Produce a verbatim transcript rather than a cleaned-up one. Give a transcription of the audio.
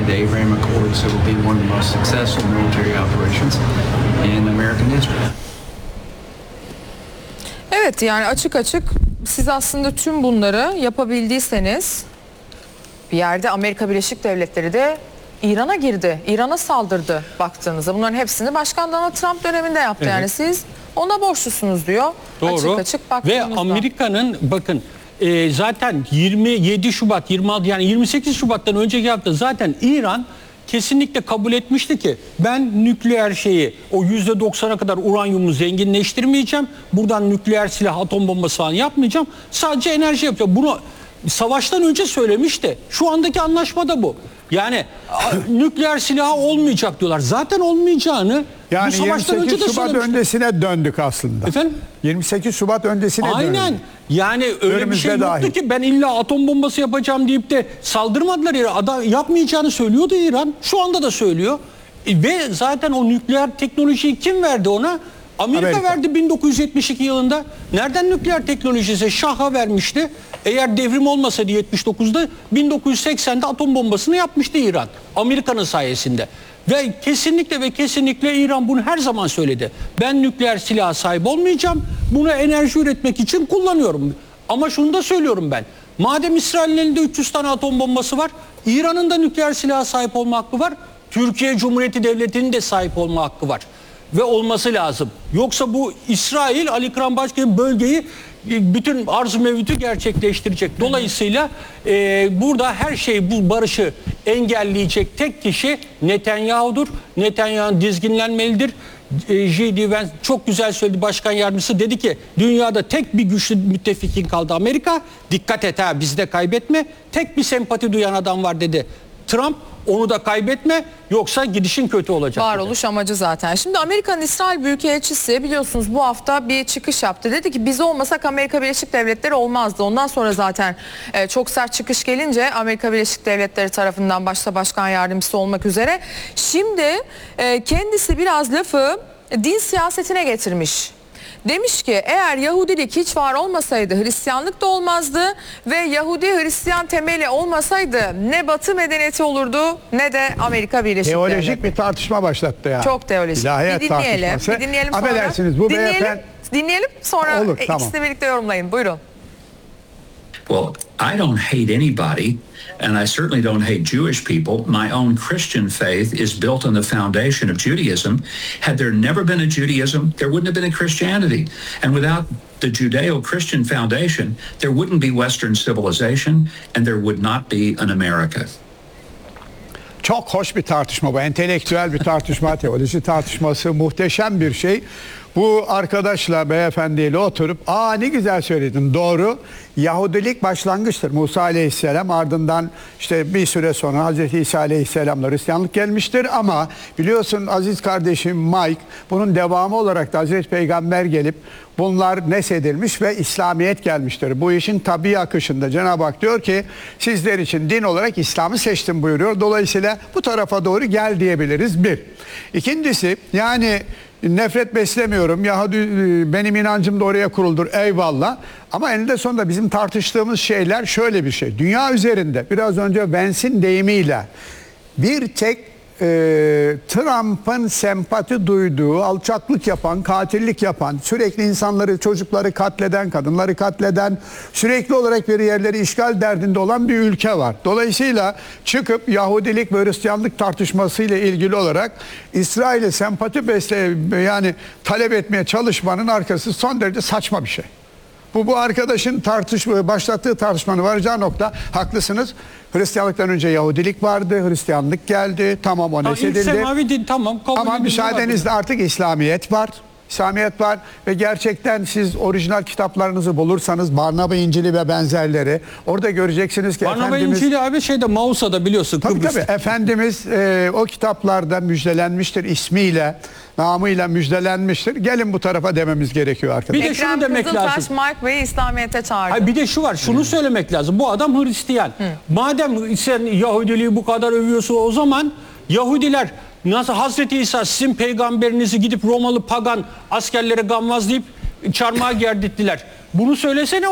signed the Abraham Accords. It will be one of the most successful military operations in American history. Evet, yani açık açık siz aslında tüm bunları yapabildiyseniz bir yerde Amerika Birleşik Devletleri de İran'a girdi, İran'a saldırdı baktığınızda. Bunların hepsini Başkan Donald Trump döneminde yaptı. Evet. Yani siz ona borçlusunuz diyor. Doğru. Açık açık baktığımızda. Ve Amerika'nın bakın e, zaten yirmi yedi Şubat, yirmi altı yani yirmi sekiz Şubat'tan önceki hafta zaten İran kesinlikle kabul etmişti ki ben nükleer şeyi o yüzde doksana kadar uranyumu zenginleştirmeyeceğim. Buradan nükleer silah, atom bombası falan yapmayacağım. Sadece enerji yapacağım. Bunu savaştan önce söylemişti. Şu andaki anlaşma da bu. Yani nükleer silahı olmayacak diyorlar. Zaten olmayacağını yani bu savaştan önce de yirmi sekiz Şubat söylemişti. öncesine döndük aslında. Efendim? yirmi sekiz Şubat öncesine döndük. Aynen. Yani öyle Önümüzde bir şey yoktu dahil. ki ben illa atom bombası yapacağım deyip de saldırmadılar. İran. Adam yapmayacağını söylüyordu İran. Şu anda da söylüyor. E, ve zaten o nükleer teknolojiyi kim verdi ona? Amerika, Amerika verdi bin dokuz yüz yetmiş iki yılında. Nereden nükleer teknolojisi? Şah'a vermişti. Eğer devrim olmasaydı yetmiş dokuzda bin dokuz yüz seksende atom bombasını yapmıştı İran. Amerika'nın sayesinde. Ve kesinlikle ve kesinlikle İran bunu her zaman söyledi. Ben nükleer silaha sahip olmayacağım. Bunu enerji üretmek için kullanıyorum. Ama şunu da söylüyorum ben. Madem İsrail'in elinde üç yüz tane atom bombası var, İran'ın da nükleer silaha sahip olma hakkı var. Türkiye Cumhuriyeti Devleti'nin de sahip olma hakkı var. Ve olması lazım. Yoksa bu İsrail, Ali Kıran Başkan'ın bölgeyi bütün arz-ı mevcut'u gerçekleştirecek. Dolayısıyla e, burada her şey bu barışı engelleyecek tek kişi Netanyahu'dur. Netanyahu dizginlenmelidir. E, J D Vance çok güzel söyledi, başkan yardımcısı dedi ki dünyada tek bir güçlü müttefikin kaldı Amerika. Dikkat et ha, bizi de kaybetme. Tek bir sempati duyan adam var dedi Trump. Onu da kaybetme yoksa gidişin kötü olacak. Varoluş amacı zaten. Şimdi Amerika'nın İsrail Büyükelçisi biliyorsunuz bu hafta bir çıkış yaptı. Dedi ki biz olmasak Amerika Birleşik Devletleri olmazdı. Ondan sonra zaten e, çok sert çıkış gelince Amerika Birleşik Devletleri tarafından başta başkan yardımcısı olmak üzere. Şimdi e, kendisi biraz lafı din siyasetine getirmiş. Demiş ki eğer Yahudilik hiç var olmasaydı Hristiyanlık da olmazdı ve Yahudi Hristiyan temeli olmasaydı ne Batı medeniyeti olurdu ne de Amerika Birleşik Devletleri. Teolojik bir tartışma başlattı ya. Çok teolojik. İlahiyat bir dinleyelim. tartışması. Bir dinleyelim sonra. Affedersiniz bu dinleyelim, beyefendi. dinleyelim sonra Olur, e, tamam. ikisini birlikte yorumlayın. Buyurun. Well, I don't hate anybody, and I certainly don't hate Jewish people. My own Christian faith is built on the foundation of Judaism. Had there never been a Judaism, there wouldn't have been a Christianity. And without the Judeo-Christian foundation, there wouldn't be Western civilization, and there would not be an America. Çok hoş bir tartışma bu. Entelektüel bir tartışma, teoloji tartışması, muhteşem bir şey. Bu arkadaşla, beyefendiyle oturup aa ne güzel söyledin, doğru. Yahudilik başlangıçtır. Musa Aleyhisselam ardından işte bir süre sonra Hazreti İsa Aleyhisselam'la Hristiyanlık gelmiştir ama biliyorsun aziz kardeşim Mike bunun devamı olarak da Hazreti Peygamber gelip bunlar nesedilmiş ve İslamiyet gelmiştir. Bu işin tabii akışında Cenab-ı Hak diyor ki sizler için din olarak İslam'ı seçtim buyuruyor. Dolayısıyla bu tarafa doğru gel diyebiliriz bir. İkincisi yani nefret beslemiyorum. Yahudi benim inancım da oraya kuruldur. Eyvallah. Ama eninde sonunda bizim tartıştığımız şeyler şöyle bir şey. Dünya üzerinde biraz önce Vance'in deyimiyle bir tek e, Trump'ın sempati duyduğu, alçaklık yapan, katillik yapan, sürekli insanları, çocukları katleden, kadınları katleden, sürekli olarak bir yerleri işgal derdinde olan bir ülke var. Dolayısıyla çıkıp Yahudilik ve Hristiyanlık tartışmasıyla ilgili olarak İsrail'e sempati besle yani talep etmeye çalışmanın arkası son derece saçma bir şey. Bu bu arkadaşın tartışma başlattığı tartışmanın varacağı nokta haklısınız. Hristiyanlıktan önce Yahudilik vardı, Hristiyanlık geldi, tamam o nesedildi. İlk semavi din tamam. Kabul Ama edildi, müsaadenizle artık İslamiyet var. İslamiyet var ve gerçekten siz orijinal kitaplarınızı bulursanız Barnaba İncil'i ve benzerleri orada göreceksiniz ki Barnaba Efendimiz... İncil'i abi şeyde Mausa'da biliyorsun. Tabii Kıbrıs'ta. tabii Efendimiz e, o kitaplarda müjdelenmiştir ismiyle, namıyla müjdelenmiştir. Gelin bu tarafa dememiz gerekiyor arkadaşlar. Bir de şunu Ekrem demek Kızıltaş, lazım. Mike Bey'i İslamiyet'e çağırdı. Hayır, bir de şu var, şunu söylemek lazım. Bu adam Hristiyan. Madem sen Yahudiliği bu kadar övüyorsun o zaman Yahudiler nasıl Hazreti İsa sizin peygamberinizi gidip Romalı pagan askerlere gammazlayıp çarmıha gerdittiler. Bunu söylesene.